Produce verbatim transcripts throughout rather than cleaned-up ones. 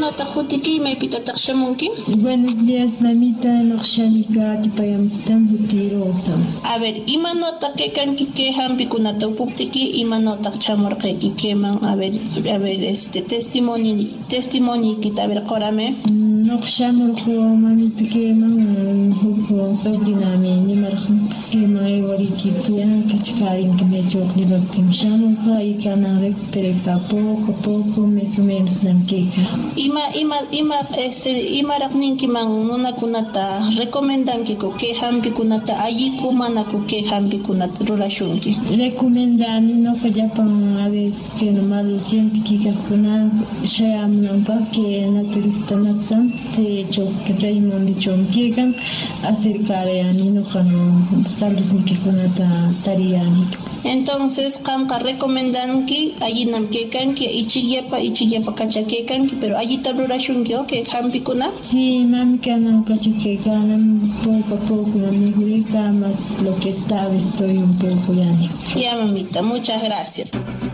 imanota jutiki imaypita shamunki? Buenos días, mamita. Nokshanika tipayampitan jutirosa. A ver, imanota que kanki que hampikunata upuptiki imanota chamorqeki keman. A ver, a ver, este testimonio, testimonio kita a ver qorame. Nokshamurjo mamita keman huko sobrinami nimarjo keman ewarikito kachkarin que me chokni baktim shamurjo y kana recupereka poco a poco mes o menos namkeka. Ima ima ima este ima rakninki man nunakunata recomendanki ko que hampikunata alliku manaku que hampikunata rurashunki. Recomendani no fallapan a veces que no malo siente que kakuna shayamnampa que naturista natsan te chok Raymond de chomkekan acercar a nino kan salud ni que kunata tariani. Entonces kamka recomendanki allí namkekan que ichiyapa ichiyapa kachakekanki pero allí tabrurashunki o que hampikuna. Sí, mami kanam kachakekan poco a poco mami gurika más lo que estaba estoy un poco yani. Ya mamita, muchas gracias.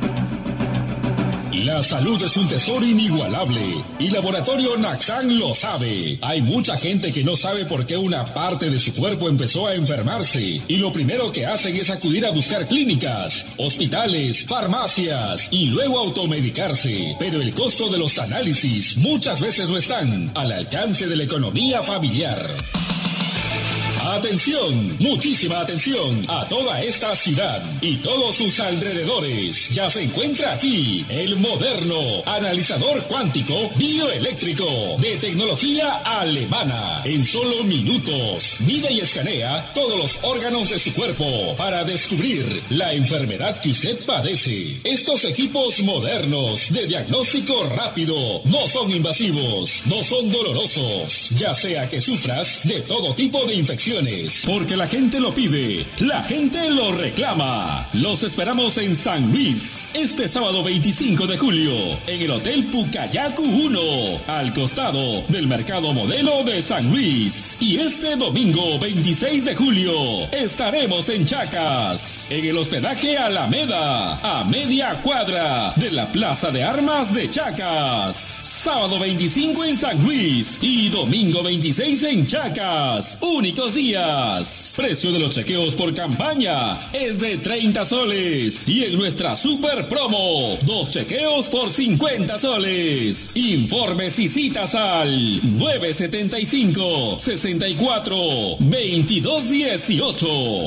La salud es un tesoro inigualable y Laboratorio Naxan lo sabe. Hay mucha gente que no sabe por qué una parte de su cuerpo empezó a enfermarse y lo primero que hacen es acudir a buscar clínicas, hospitales, farmacias y luego automedicarse. Pero el costo de los análisis muchas veces no están al alcance de la economía familiar. Atención, muchísima atención a toda esta ciudad y todos sus alrededores. Ya se encuentra aquí el moderno analizador cuántico bioeléctrico de tecnología alemana. En solo minutos mide y escanea todos los órganos de su cuerpo para descubrir la enfermedad que usted padece. Estos equipos modernos de diagnóstico rápido no son invasivos, no son dolorosos, ya sea que sufras de todo tipo de infecciones. Porque la gente lo pide, la gente lo reclama. Los esperamos en San Luis, este sábado veinticinco de julio, en el Hotel Pucayacu uno, al costado del Mercado Modelo de San Luis. Y este domingo veintiséis de julio, estaremos en Chacas, en el hospedaje Alameda, a media cuadra de la Plaza de Armas de Chacas. Sábado veinticinco en San Luis y domingo veintiséis en Chacas. Únicos días. Precio de los chequeos por campaña es de treinta soles y en nuestra super promo, dos chequeos por cincuenta soles. Informes y citas al nueve setenta y cinco, sesenta y cuatro, veintidós dieciocho.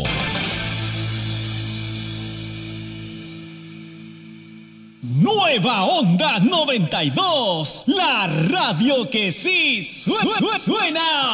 Nueva Onda noventa y dos, la radio que sí su- su- suena.